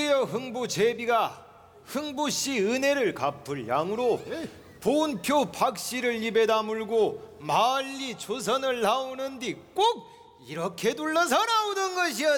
이래여 흥부 제비가 흥부씨 은혜를 갚을 양으로 본표 박씨를 입에 다물고 멀리 조선을 나오는 뒤 꼭 이렇게 둘러서 나오던 것이었다.